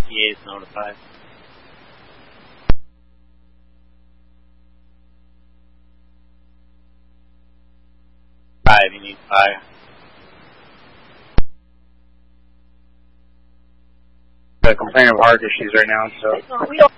EA is notified. 5, you need 5. I'm complaining of heart issues right now, so. We don't